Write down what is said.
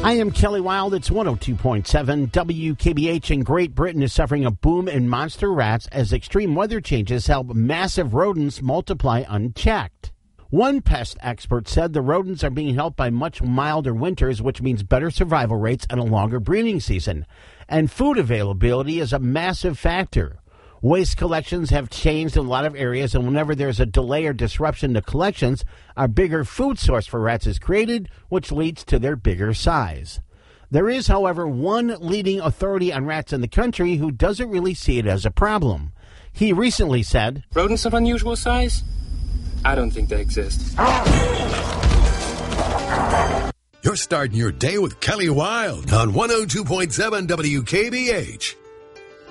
I am Kelly Wild. It's 102.7 WKBH, and Great Britain is suffering a boom in monster rats as extreme weather changes help massive rodents multiply unchecked. One pest expert said the rodents are being helped by much milder winters, which means better survival rates and a longer breeding season. And food availability is a massive factor. Waste collections have changed in a lot of areas, and whenever there's a delay or disruption to collections, a bigger food source for rats is created, which leads to their bigger size. There is, however, one leading authority on rats in the country who doesn't really see it as a problem. He recently said, "Rodents of unusual size? I don't think they exist." You're starting your day with Kelly Wild on 102.7 WKBH.